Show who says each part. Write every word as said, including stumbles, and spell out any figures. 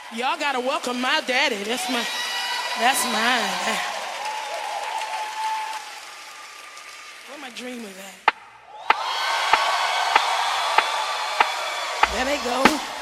Speaker 1: Y'all gotta welcome my daddy. That's my, that's mine. Where my dreamers at? There they go.